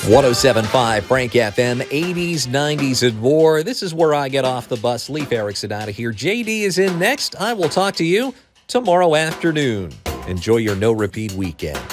107.5 Frank FM, 80s, 90s, and more. This is where I get off the bus. Leif Erikson out of here. JD is in next. I will talk to you tomorrow afternoon. Enjoy your no-repeat weekend.